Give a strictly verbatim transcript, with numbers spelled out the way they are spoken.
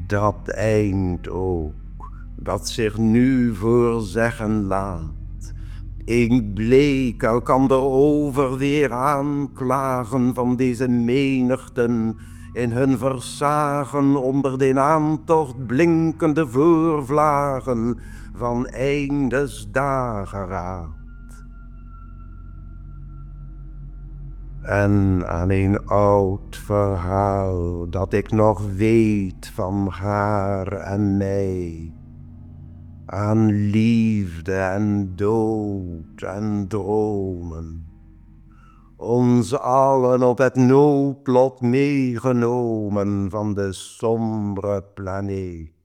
Dat eind ook, dat zich nu voorzeggen laat. Ik bleek elkander over weer aanklagen van deze menigten in hun versagen onder de aantocht blinkende voorvlagen van eindes dageraad. En aan een oud verhaal dat ik nog weet van haar en mij, aan liefde en dood en dromen, ons allen op het noodlot meegenomen van de sombere planeet.